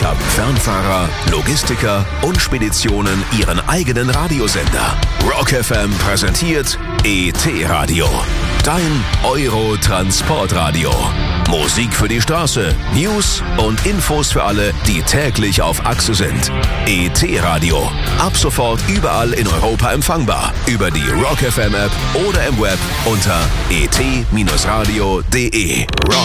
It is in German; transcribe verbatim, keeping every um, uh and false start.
Plötzlich haben Fernfahrer, Logistiker und Speditionen ihren eigenen Radiosender. Rock F M präsentiert E T-Radio. Dein Euro-Transportradio. Musik für die Straße, News und Infos für alle, die täglich auf Achse sind. E T-Radio. Ab sofort überall in Europa empfangbar. Über die Rock F M App oder im Web unter e t radio punkt de.